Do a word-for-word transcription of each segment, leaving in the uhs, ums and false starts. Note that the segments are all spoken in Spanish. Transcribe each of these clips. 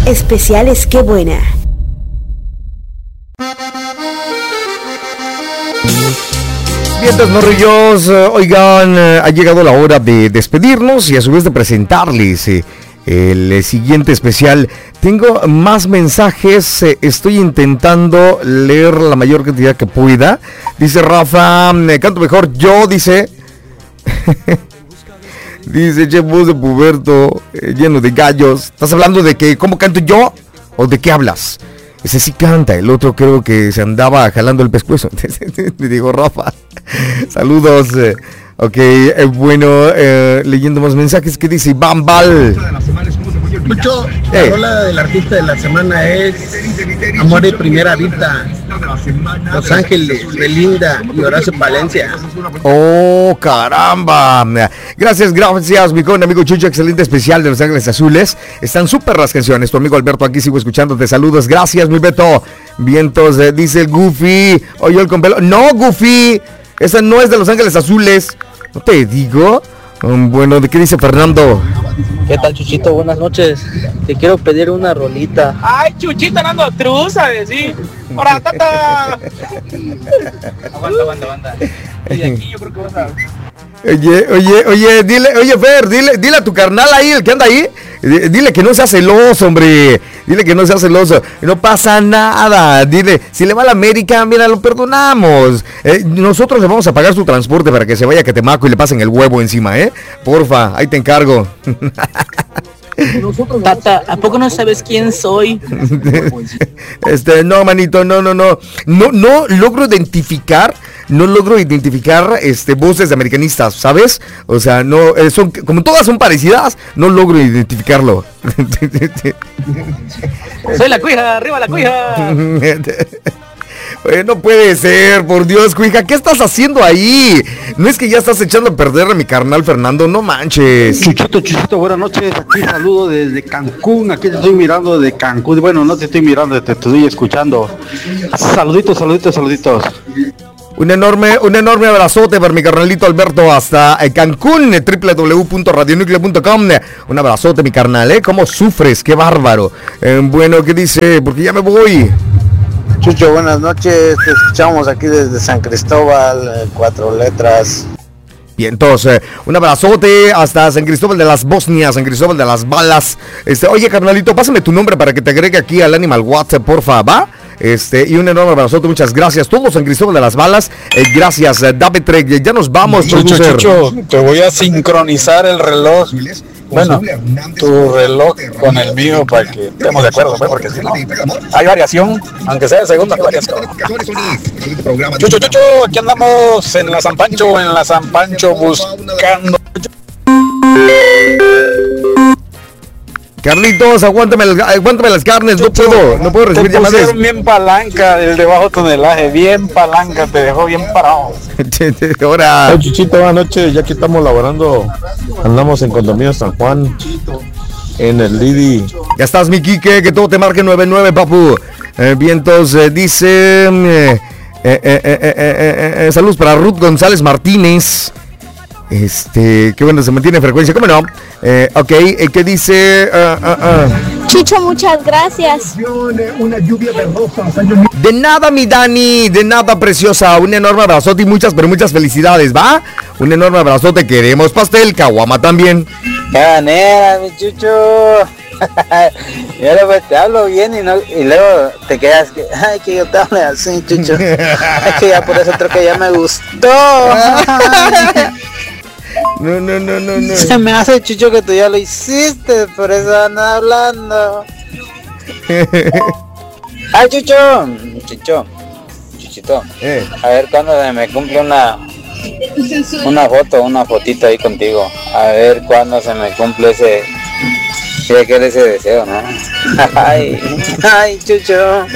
Especiales Qué Buena. Vientos morrillos, oigan, ha llegado la hora de despedirnos y a su vez de presentarles eh, el siguiente especial. Tengo más mensajes, eh, estoy intentando leer la mayor cantidad que pueda. Dice Rafa, eh, canto mejor yo, dice. Dice, che, voz de puberto, eh, lleno de gallos. ¿Estás hablando de que cómo canto yo o de qué hablas? Ese sí canta, el otro creo que se andaba jalando el pescuezo. Me dijo Rafa. Saludos. Eh, ok, eh, bueno, eh, leyendo más mensajes, ¿qué dice Bambal? Mucho, la eh. rola del artista de la semana es Amor de Primera Vista, Los Ángeles, Belinda y Horacio Palencia. Oh, caramba. Gracias, gracias, mi con amigo Chucho, excelente especial de Los Ángeles Azules. Están súper las canciones. Tu amigo Alberto aquí sigo escuchándote. Saludos, gracias, mi Beto. Vientos, eh, dice el Goofy. Oye, el compelo. No, Goofy. Esa no es de Los Ángeles Azules. ¿No te digo? Um, bueno, ¿de qué dice Fernando? ¿Qué tal, Chuchito? Buenas noches. Te quiero pedir una rolita. Ay, Chuchito, ando truza, sí. Ahora, tata. Aguanta, aguanta, aguanta. Y de aquí yo creo que vas a... Oye, oye, oye, dile, oye, Fer, dile, dile a tu carnal ahí, el que anda ahí, dile que no sea celoso, hombre, dile que no sea celoso, no pasa nada, dile, si le va a la América, mira, lo perdonamos, eh, nosotros le vamos a pagar su transporte para que se vaya a Catemaco y le pasen el huevo encima, eh, porfa, ahí te encargo. Tata, ¿a poco no sabes quién soy? Este, no, manito, no, no, no, no, no logro identificar, no logro identificar, este, voces de americanistas, ¿sabes? O sea, no, eh, son, como todas son parecidas, no logro identificarlo. Soy la cuija, arriba la cuija. Oye, no puede ser, por Dios, cuija, ¿qué estás haciendo ahí? No es que ya estás echando a perder a mi carnal Fernando, no manches. Chuchito, Chuchito, buenas noches, aquí saludo desde Cancún, aquí te estoy mirando de Cancún, bueno, no te estoy mirando, te estoy escuchando. Saluditos, saluditos, saluditos. Un enorme, un enorme abrazote para mi carnalito Alberto hasta Cancún, doble u doble u doble u punto radio núcleo punto com. Un abrazote, mi carnal, ¿eh? ¿Cómo sufres? ¡Qué bárbaro! Eh, bueno, ¿qué dice? Porque ya me voy. Chucho, buenas noches, te escuchamos aquí desde San Cristóbal, eh, cuatro letras. Y entonces, un abrazote hasta San Cristóbal de las Bosnias, San Cristóbal de las Balas. Este, oye, carnalito, pásame tu nombre para que te agregue aquí al Animal WhatsApp, porfa, ¿va? Este, y un enorme abrazote, muchas gracias. Todos San Cristóbal de las Balas, eh, gracias, eh, David Trek, ya nos vamos, Chucho, Chucho, te voy a sincronizar el reloj. Bueno, tu reloj con el mío para que estemos de acuerdo, pues, porque si no, hay variación, aunque sea de segunda, hay variación. Chucho, Chucho, aquí andamos en la San Pancho, en la San Pancho buscando. Carlitos, aguántame, aguántame las carnes, no puedo, no puedo recibir llamadas. Te pusieron bien palanca el de bajo tonelaje, bien palanca, te dejó bien parado. Ahora. Hey, Chuchito, buenas noches, ya que estamos laborando, andamos en Condominio San Juan, en el Lidi. Ya estás, mi Quique, que todo te marque nueve nueve, papu. Eh, vientos, eh, dice, eh, eh, eh, eh, eh, eh, eh, saludos para Ruth González Martínez. Este, qué bueno, se mantiene en frecuencia, ¿cómo no? Eh, ok, eh, ¿qué dice? Uh, uh, uh. Chicho, muchas gracias. Una lluvia verdosa. De nada, mi Dani, de nada, preciosa. Un enorme abrazote y muchas, pero muchas felicidades, ¿va? Un enorme abrazote, queremos pastel, caguama también. Qué manera, mi Chucho. Yo luego te hablo bien y, no, y luego te quedas que, ay, que yo te hable así, Chucho. Es que ya por eso creo que ya me gustó. No, no, no, no, no. Se me hace, Chucho, que tú ya lo hiciste, por eso andas hablando. Ay, Chucho, Chucho, Chuchito, eh. A ver cuándo se me cumple una una foto, una fotito ahí contigo. A ver cuándo se me cumple ese, si hay que ese deseo, ¿no? Ay, ay, Chucho.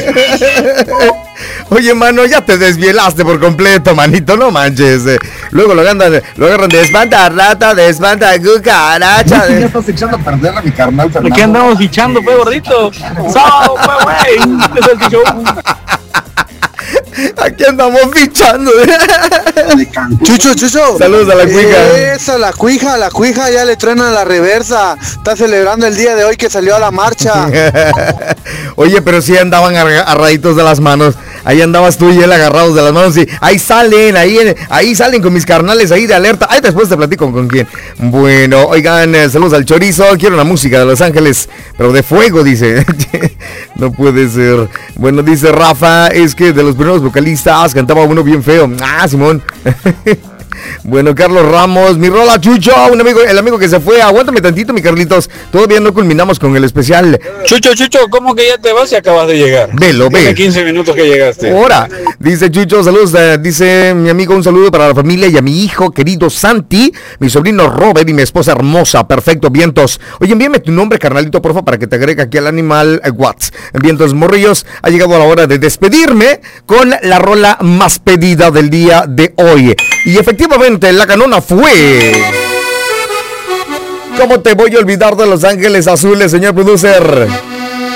Oye, mano, ya te desvielaste por completo, manito, no manches. Eh. Luego lo agarran, lo agarran de espanta rata, de espanta cucaracha. Ya estás echando a perder a mi carnal Fernando. ¿Qué andamos fichando, pues, gordito? ¡Sao, pues, güey! Es el show. Aquí Ya andamos fichando. Chucho, Chucho. Saludos a la cuija. Eso, la cuija, la cuija ya le truena la reversa. Está celebrando el día de hoy que salió a la marcha. Oye, pero sí andaban agarraditos de las manos. Ahí andabas tú y él agarrados de las manos. Y ahí salen, ahí, ahí salen con mis carnales ahí de alerta. Ahí después te platico con quién. Bueno, oigan, eh, saludos al chorizo. Quiero una música de Los Ángeles, pero de fuego, dice. No puede ser. Bueno, dice Rafa, es que de los primeros vocalistas cantaba uno bien feo. Ah, Simón. Bueno, Carlos Ramos, mi rola Chucho, un amigo, el amigo que se fue, aguántame tantito, mi Carlitos, todavía no culminamos con el especial. Chucho, Chucho, ¿cómo que ya te vas y acabas de llegar? Velo, ve. Hace quince minutos que llegaste. Ahora, dice Chucho, saludos, eh, dice mi amigo, un saludo para la familia y a mi hijo querido Santi, mi sobrino Robert y mi esposa hermosa, perfecto, Vientos. Oye, envíame tu nombre, carnalito, porfa, para que te agregue aquí al Animal eh, Watts. Vientos Morrillos, ha llegado la hora de despedirme con la rola más pedida del día de hoy. Y efectivamente, la canona fue... ¿Cómo te voy a olvidar de Los Ángeles Azules, señor producer?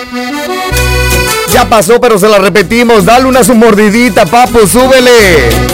Ya pasó, pero se la repetimos. Dale una su mordidita, papu, súbele.